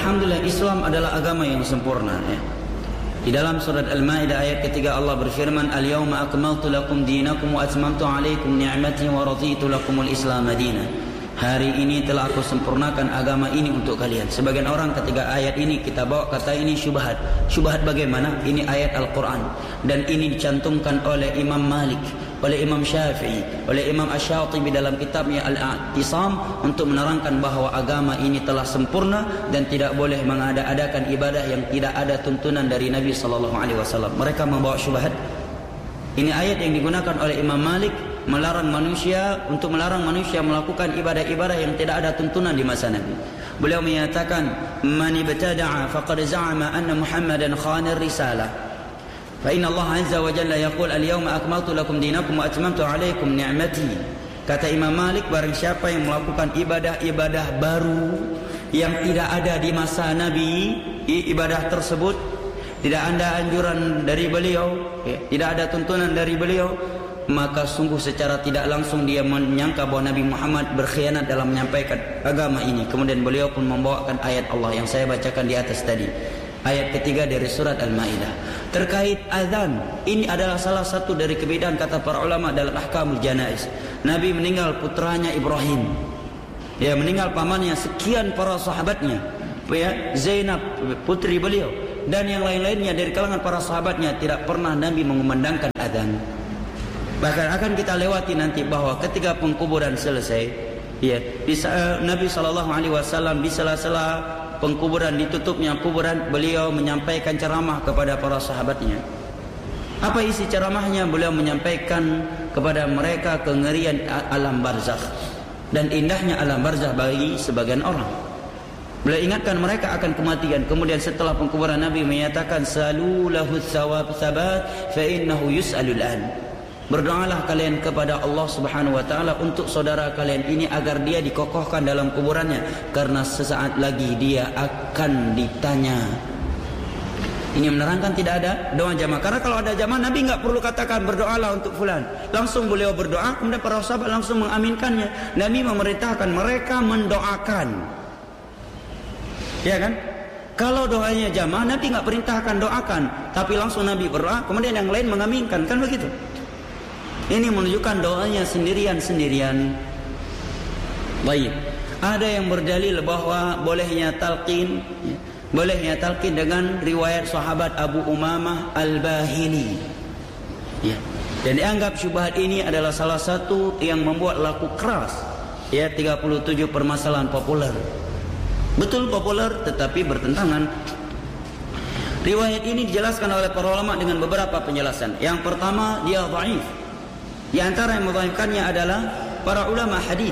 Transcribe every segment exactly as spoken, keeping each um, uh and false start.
alhamdulillah Islam adalah agama yang sempurna ya. Di dalam surat Al-Maidah ayat ketiga Allah berfirman, "Al-yawma akmaltu lakum dinakum wa atmamtu 'alaikum ni'mati wa raditu lakumul Islam madina." Hari ini telah aku sempurnakan agama ini untuk kalian. Sebagian orang ketika ayat ini kita bawa kata ini syubhat. Syubhat bagaimana? Ini ayat Al-Quran. Dan ini dicantumkan oleh Imam Malik, oleh Imam Syafi'i, oleh Imam Asy-Syatibi dalam kitabnya Al-I'tisam untuk menerangkan bahawa agama ini telah sempurna dan tidak boleh mengada-adakan ibadah yang tidak ada tuntunan dari Nabi sallallahu alaihi wasallam. Mereka membawa syubhat. Ini ayat yang digunakan oleh Imam Malik melarang manusia untuk melarang manusia melakukan ibadah-ibadah yang tidak ada tuntunan di masa Nabi. Beliau menyatakan, "Man ibtada'a faqad za'ama anna Muhammadan khana ar-risalah." Fa inna Allah azza wa jalla yaqul, "Al-yawma akmaltu lakum dinakum wa atmamtu 'alaikum ni'mati." Kata Imam Malik, barang siapa yang melakukan ibadah-ibadah baru yang tidak ada di masa Nabi, ibadah tersebut tidak ada anjuran dari beliau, ya, tidak ada tuntunan dari beliau, maka sungguh secara tidak langsung dia menyangka bahwa Nabi Muhammad berkhianat dalam menyampaikan agama ini. Kemudian beliau pun membawakan ayat Allah yang saya bacakan di atas tadi, ayat ketiga dari surat Al-Maidah terkait azan. Ini adalah salah satu dari kebedaan kata para ulama dalam ahkamul janaiz. Nabi meninggal putranya Ibrahim, dia meninggal pamannya, sekian para sahabatnya, ya, Zainab putri beliau dan yang lain-lainnya dari kalangan para sahabatnya, tidak pernah Nabi mengumandangkan azan. Bahkan akan kita lewati nanti bahwa ketika pengkuburan selesai, ya, di, uh, Nabi sallallahu alaihi wasallam di sela-sela pengkuburan, ditutupnya kuburan, beliau menyampaikan ceramah kepada para sahabatnya. Apa isi ceramahnya? Beliau menyampaikan kepada mereka kengerian alam barzakh dan indahnya alam barzakh bagi sebagian orang. Beliau ingatkan mereka akan kematian. Kemudian setelah pengkuburan Nabi menyatakan, "Salu lahu tsawab tsabat fa innahu yus'alul an." Berdoalah kalian kepada Allah Subhanahu wa taala untuk saudara kalian ini agar dia dikokohkan dalam kuburannya, karena sesaat lagi dia akan ditanya. Ini menerangkan tidak ada doa jamaah. Karena kalau ada jamaah, Nabi enggak perlu katakan berdoalah untuk fulan. Langsung beliau berdoa, kemudian para sahabat langsung mengaminkannya. Nabi memerintahkan mereka mendoakan. Ya kan? Kalau doanya jamaah, Nabi enggak perintahkan doakan, tapi langsung Nabi berdoa, kemudian yang lain mengaminkan, kan begitu? Ini menunjukkan doanya sendirian-sendirian. Baik. Ada yang berdalil bahwa bolehnya talqin, ya, bolehnya talqin dengan riwayat sahabat Abu Umamah Al-Bahili. Ya. Dan dianggap syubhat ini adalah salah satu yang membuat laku keras. Ya, tiga puluh tujuh permasalahan populer. Betul populer tetapi bertentangan. Riwayat ini dijelaskan oleh para ulama dengan beberapa penjelasan. Yang pertama, dia dhaif. Di antara yang mendhaifkannya adalah para ulama hadis.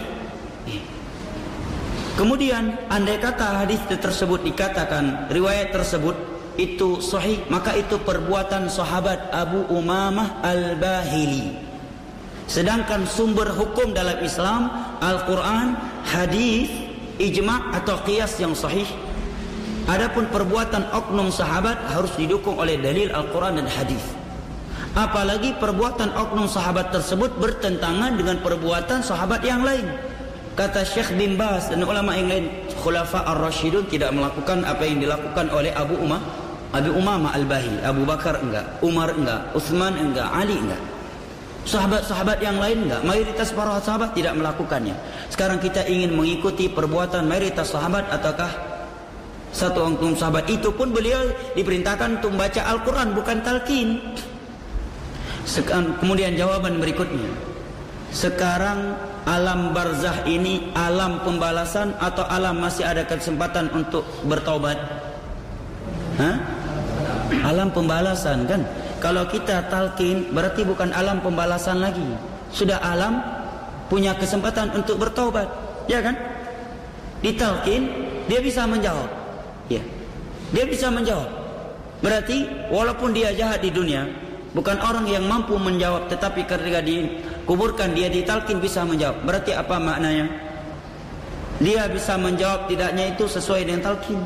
Kemudian andai kata hadis tersebut dikatakan riwayat tersebut itu sahih, maka itu perbuatan sahabat Abu Umamah Al-Bahili. Sedangkan sumber hukum dalam Islam Al-Quran, hadis, ijma' atau qiyas yang sahih. Adapun perbuatan oknum sahabat harus didukung oleh dalil Al-Quran dan hadis. Apalagi perbuatan oknum sahabat tersebut bertentangan dengan perbuatan sahabat yang lain. Kata Syekh bin Baz dan ulama yang lain, Khulafa ar-Rasyidun tidak melakukan apa yang dilakukan oleh Abu Umamah, Abu Umamah Al-Bahili. Abu Bakar enggak, Umar enggak, Utsman enggak, Ali enggak. Sahabat-sahabat yang lain enggak. Mayoritas para sahabat tidak melakukannya. Sekarang kita ingin mengikuti perbuatan mayoritas sahabat ataukah satu oknum sahabat? Itu pun beliau diperintahkan untuk membaca Al-Quran, bukan talqin. Kemudian jawaban berikutnya, sekarang alam barzah ini alam pembalasan atau alam masih ada kesempatan untuk bertaubat? Hah? Alam pembalasan kan? Kalau kita talqin berarti bukan alam pembalasan lagi, sudah alam punya kesempatan untuk bertaubat, ya kan? Ditalqin dia bisa menjawab, ya, dia bisa menjawab. Berarti walaupun dia jahat di dunia, bukan orang yang mampu menjawab, tetapi ketika dikuburkan dia ditalqin bisa menjawab. Berarti apa maknanya? Dia bisa menjawab tidaknya itu sesuai dengan talqin.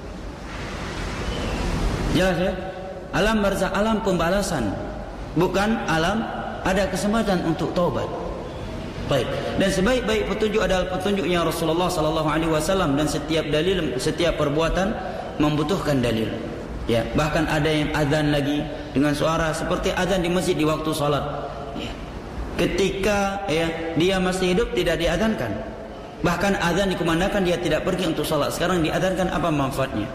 Jelas ya? Alam barzakh alam pembalasan, bukan alam ada kesempatan untuk taubat. Baik. Dan sebaik-baik petunjuk adalah petunjuknya Rasulullah sallallahu alaihi wasallam, dan setiap dalil, setiap perbuatan membutuhkan dalil. Ya, bahkan ada yang azan lagi dengan suara seperti azan di masjid di waktu salat. Ya. Ketika ya dia masih hidup tidak diazankan. Bahkan azan dikumandangkan dia tidak pergi untuk salat. Sekarang diazankan, apa manfaatnya?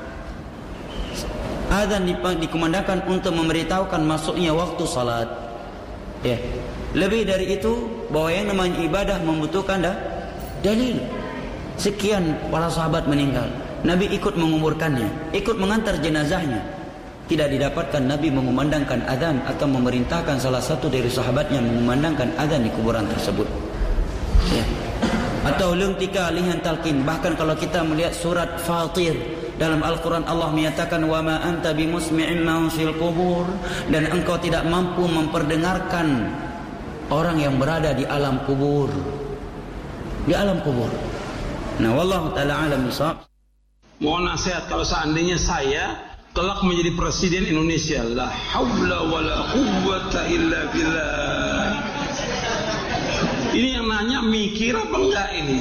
Azan dikumandangkan untuk memberitahukan masuknya waktu salat. Ya. Lebih dari itu, bahwa yang namanya ibadah membutuhkan dah dalil. Sekian para sahabat meninggal, Nabi ikut menguburkannya, ikut mengantar jenazahnya. Tidak didapatkan Nabi mengumandangkan azan atau memerintahkan salah satu dari sahabatnya mengumandangkan azan di kuburan tersebut. Ya. Atau lungtika lihan talqin. Bahkan kalau kita melihat surat Fatir dalam Al-Quran, Allah menyatakan wa ma anta bimusmi'in man fil qubur, dan engkau tidak mampu memperdengarkan orang yang berada di alam kubur. Di alam kubur. Nah, wallahu taala alam bisawab. Mohon nasihat kalau seandainya saya kelak menjadi presiden Indonesia. La haula wala quwwata illa billah. Ini yang nanya mikir apa enggak ini?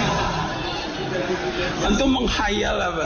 Antum menghayal apa?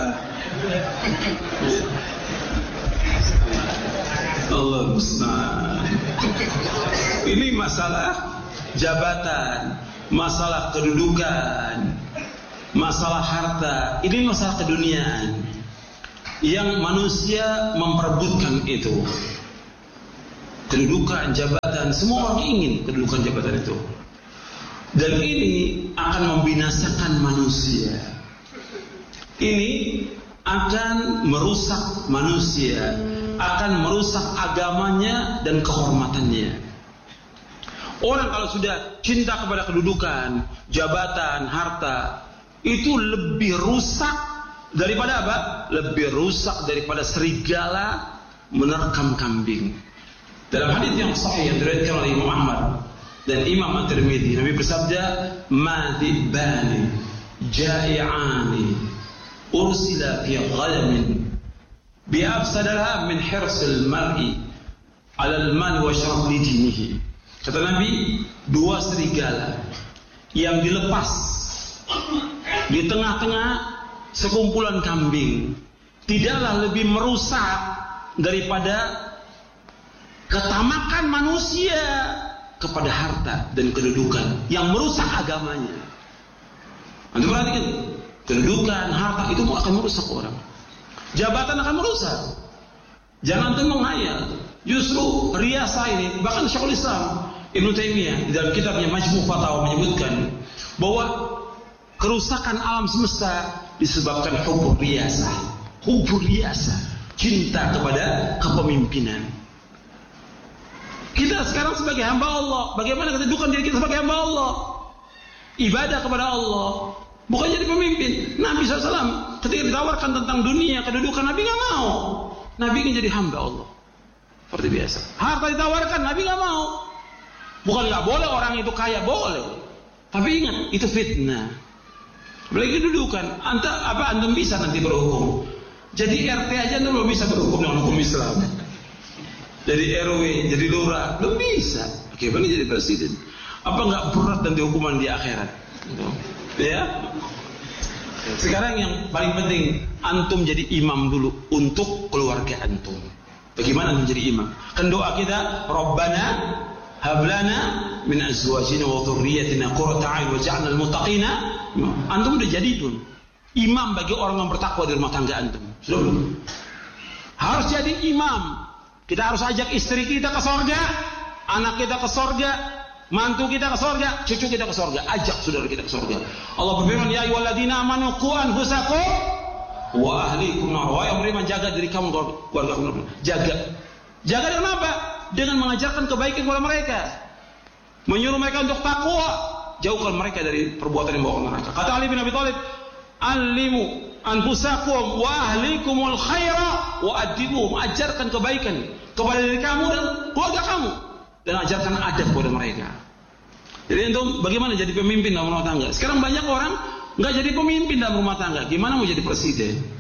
Allah musta'an. Ini masalah jabatan, masalah kedudukan, masalah harta. Ini masalah keduniaan yang manusia memperebutkan itu. Kedudukan, jabatan, semua orang ingin kedudukan, jabatan itu. Dan ini akan membinasakan manusia. Ini akan merusak manusia, akan merusak agamanya dan kehormatannya. Orang kalau sudah cinta kepada kedudukan, jabatan, harta, itu lebih rusak daripada apa? Lebih rusak daripada serigala menerkam kambing. Dalam hadis yang sahih yang diriwayatkan oleh Imam Ahmad dan Imam At-Tirmidzi, Nabi bersabda, "Madibani ja'i'ani ursila fi ghalamin bi'afsadaha min hirsil mar'i 'ala al-mal wa syaraf li dinihi." Kata Nabi, dua serigala yang dilepas di tengah-tengah sekumpulan kambing tidaklah lebih merusak daripada ketamakan manusia kepada harta dan kedudukan yang merusak agamanya. Anda perhatikan, kedudukan, harta itu akan merusak orang. Jabatan akan merusak. Jangan antum menghayal. Justru riasa ini, bahkan Syekhul Islam Ibnu Taimiyah di dalam kitabnya Majmu' Fatawa menyebutkan bahwa kerusakan alam semesta disebabkan hubur riasa. Hubur riasa, cinta kepada kepemimpinan. Kita sekarang sebagai hamba Allah, bagaimana kedudukan diri kita sebagai hamba Allah? Ibadah kepada Allah, bukan jadi pemimpin. Nabi shallallahu alaihi wasallam ketika ditawarkan tentang dunia, kedudukan, Nabi nggak mau. Nabi ingin jadi hamba Allah, seperti biasa. Harta ditawarkan, Nabi nggak mau. Bukan nggak boleh orang itu kaya, boleh. Tapi ingat, itu fitnah. Apalagi kedudukan, anta apa antum bisa nanti berhukum? Jadi R T aja anda belum bisa berhukum dengan hukum Islam. Jadi R W, jadi lurah, belum bisa. Oke, bang jadi presiden. Apa nggak berat nanti hukuman di akhirat? Ya. Sekarang yang paling penting, antum jadi imam dulu untuk keluarga antum. Bagaimana menjadi imam? Kan doa kita, Rabbana hablana min azwajina wa dhurriyyatina qurrata a'yun waj'alna lil muttaqina. Antum udah jadi tuh imam bagi orang yang bertakwa di rumah tangga antum. Sudah belum? Harus jadi imam. Kita harus ajak istri kita ke surga, anak kita ke surga, mantu kita ke surga, cucu kita ke surga. Ajak saudara kita ke surga. Allah berfirman, ya ayyuhalladzina amanu qu anfusakum wa ahlikum nar. Wahai yang beriman, jaga diri kamu, keluarga kamu. Jaga. Jaga dengan apa? Dengan mengajarkan kebaikan kepada mereka. Menyuruh mereka untuk takwa, jauhkan mereka dari perbuatan yang membawa neraka. Kata Ali bin Abi Thalib, "Alimu anfusakum wa ahlikumul khaira wa adibuhum." Ajarkan kebaikan kepada diri kamu dan keluarga kamu, dan ajarkan adab kepada mereka. Jadi itu bagaimana jadi pemimpin dalam rumah tangga. Sekarang banyak orang nggak jadi pemimpin dalam rumah tangga, gimana mau jadi presiden?